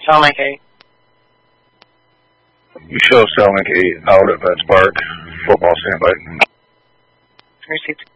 Salmink 8. You show Salmink 8 out at Vets Park, football standby. Received.